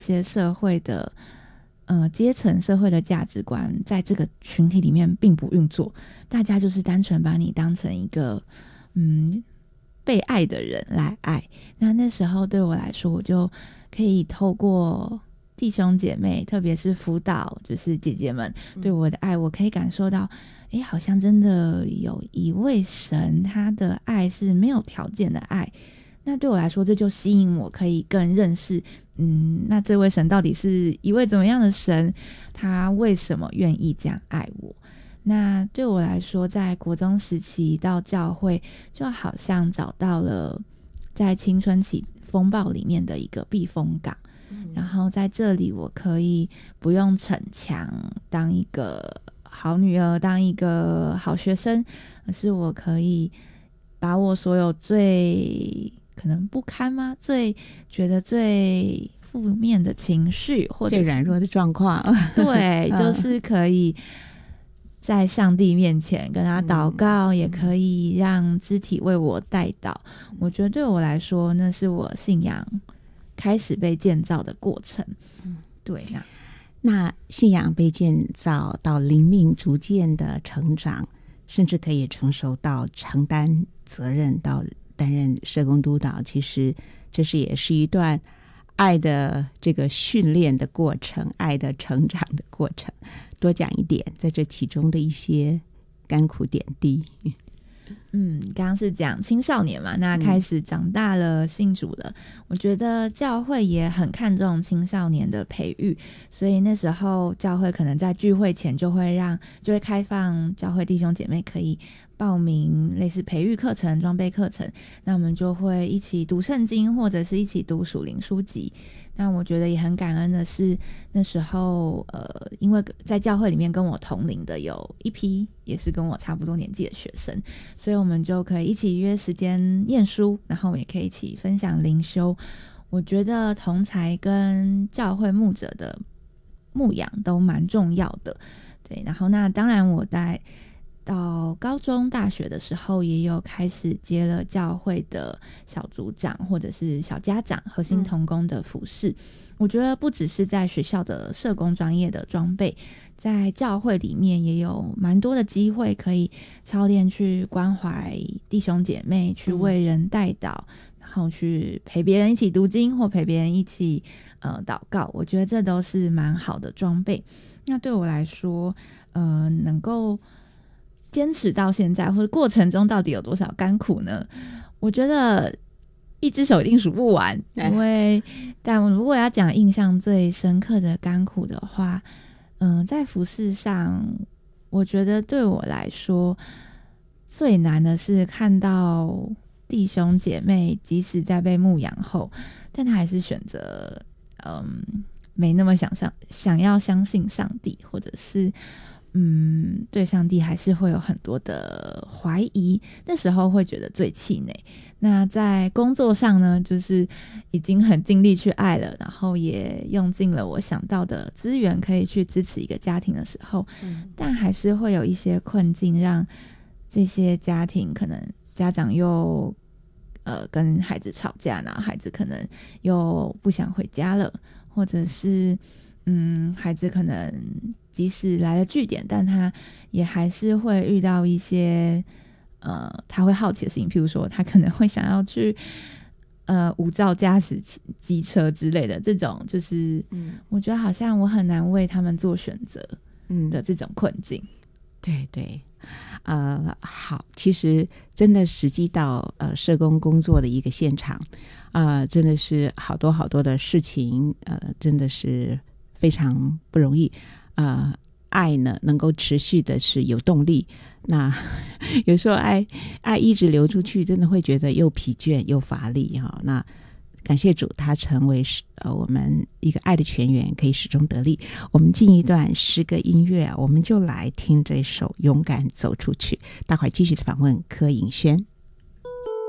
些社会的阶层社会的价值观在这个群体里面并不运作，大家就是单纯把你当成一个被爱的人来爱。那时候对我来说，我就可以透过弟兄姐妹，特别是辅导，就是姐姐们对我的爱，我可以感受到好像真的有一位神，他的爱是没有条件的爱。那对我来说，这就吸引我可以更认识那这位神到底是一位怎么样的神，他为什么愿意这样爱我。那对我来说，在国中时期到教会，就好像找到了在青春期风暴里面的一个避风港，然后在这里我可以不用逞强当一个好女儿，当一个好学生，而是我可以把我所有最可能不堪吗？觉得最负面的情绪，或者最软弱的状况， 对，就是可以在上帝面前跟他祷告，也可以让肢体为我带祷。我觉得对我来说，那是我信仰开始被建造的过程。对， 那信仰被建造到灵命逐渐的成长，甚至可以成熟到承担责任，到担任社工督导，其实这也是一段爱的这个训练的过程，爱的成长的过程。多讲一点在这其中的一些甘苦点滴。 刚刚是讲青少年嘛，那开始长大了，信主了。我觉得教会也很看重青少年的培育，所以那时候教会可能在聚会前就会开放教会弟兄姐妹可以报名类似培育课程、装备课程，那我们就会一起读圣经，或者是一起读属灵书籍。那我觉得也很感恩的是，那时候因为在教会里面跟我同龄的有一批也是跟我差不多年纪的学生，所以我们就可以一起约时间念书，然后也可以一起分享灵修。我觉得同才跟教会牧者的牧养都蛮重要的。对，然后那当然我到高中大学的时候也有开始接了教会的小组长或者是小家长核心同工的服事。我觉得不只是在学校的社工专业的装备，在教会里面也有蛮多的机会可以操练去关怀弟兄姐妹，去为人代祷，然后去陪别人一起读经或陪别人一起祷告。我觉得这都是蛮好的装备。那对我来说能够坚持到现在，或者过程中到底有多少甘苦呢？我觉得一只手一定数不完，但如果要讲印象最深刻的甘苦的话，在服事上，我觉得对我来说最难的是看到弟兄姐妹即使在被牧养后，但他还是选择没那么想要相信上帝，或者是对上帝还是会有很多的怀疑，那时候会觉得最气馁。那在工作上呢，就是已经很尽力去爱了，然后也用尽了我想到的资源可以去支持一个家庭的时候，但还是会有一些困境，让这些家庭可能家长又跟孩子吵架，然后孩子可能又不想回家了，或者是孩子可能即使来了据点，但他也还是会遇到一些他会好奇的事情，譬如说他可能会想要去无照驾驶机车之类的，这种就是我觉得好像我很难为他们做选择的这种困境。 对对，好，其实真的实际到社工工作的一个现场真的是好多好多的事情，真的是非常不容易。爱呢能够持续的是有动力，那有时候爱一直流出去，真的会觉得又疲倦又乏力那感谢主，他成为我们一个爱的泉源，可以始终得力。我们进一段诗歌音乐，我们就来听这首《勇敢走出去》。待会儿继续的访问柯颖轩。